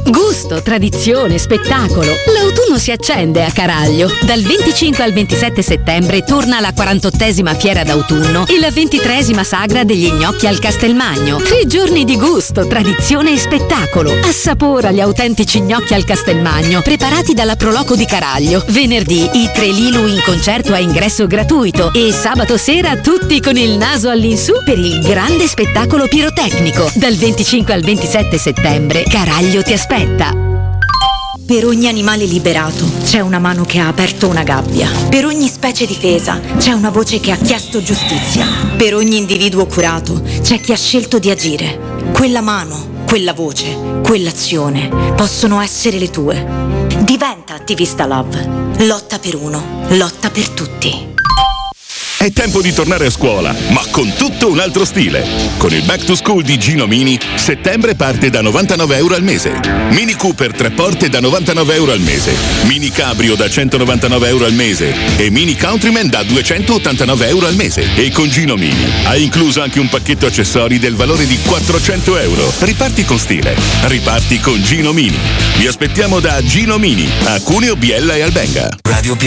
Gusto, tradizione, spettacolo. L'autunno si accende a Caraglio. Dal 25 al 27 settembre torna la 48esima fiera d'autunno e la 23esima sagra degli gnocchi al Castelmagno. 3 giorni di gusto, tradizione e spettacolo. Assapora gli autentici gnocchi al Castelmagno, preparati dalla Proloco di Caraglio. Venerdì i 3 Lilu in concerto a ingresso gratuito e sabato sera tutti con il naso all'insù per il grande spettacolo pirotecnico. Dal 25 al 27 settembre Caraglio ti aspetta. Per ogni animale liberato c'è una mano che ha aperto una gabbia. Per ogni specie difesa c'è una voce che ha chiesto giustizia. Per ogni individuo curato c'è chi ha scelto di agire. Quella mano, quella voce, quell'azione possono essere le tue. Diventa Attivista Love. Lotta per uno, lotta per tutti. È tempo di tornare a scuola, ma con tutto un altro stile. Con il Back to School di Gino Mini, settembre parte da €99 al mese. Mini Cooper 3 porte da €99 al mese. Mini Cabrio da €199 al mese. E Mini Countryman da €289 al mese. E con Gino Mini hai incluso anche un pacchetto accessori del valore di €400. Riparti con stile. Riparti con Gino Mini. Vi aspettiamo da Gino Mini, a Cuneo, Biella e Albenga.